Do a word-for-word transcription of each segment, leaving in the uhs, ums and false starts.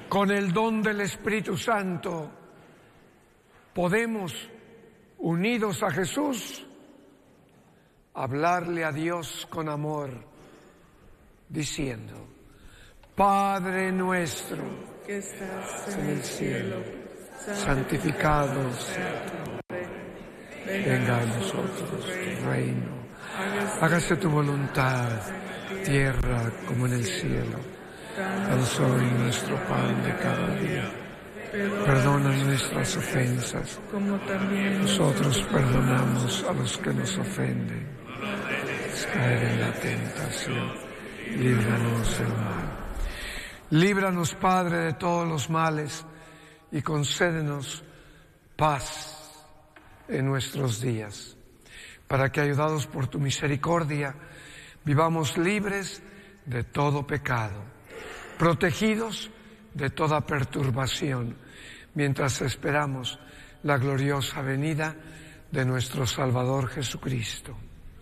Con el don del Espíritu Santo podemos, unidos a Jesús, hablarle a Dios con amor, diciendo: Padre nuestro, que estás en el cielo, santificado sea tu nombre. Venga a nosotros tu reino. Hágase tu voluntad, tierra como en el cielo. Danos hoy nuestro pan de cada día. Perdona nuestras ofensas, como también nosotros perdonamos a los que nos ofenden. Caer en la tentación, líbranos del mal. Líbranos, Padre, de todos los males y concédenos paz en nuestros días, para que, ayudados por tu misericordia, vivamos libres de todo pecado, protegidos de toda perturbación, mientras esperamos la gloriosa venida de nuestro Salvador Jesucristo.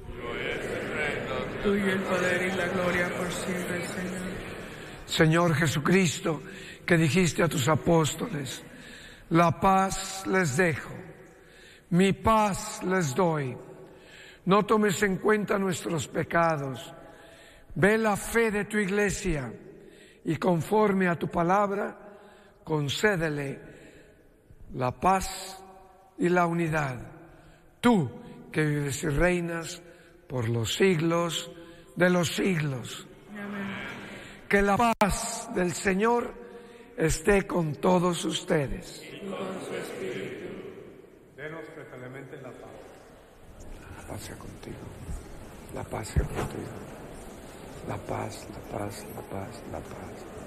Tuyo el poder y la gloria por siempre, Señor. Señor Jesucristo, que dijiste a tus apóstoles: la paz les dejo, mi paz les doy. No tomes en cuenta nuestros pecados. Ve la fe de tu Iglesia y, conforme a tu palabra, concédele la paz y la unidad. Tú, que vives y reinas por los siglos de los siglos. Amén. Que la paz del Señor esté con todos ustedes. Y con su espíritu. Denos preferentemente la paz. La paz sea contigo. La paz sea contigo. La paz, la paz, la paz, la paz.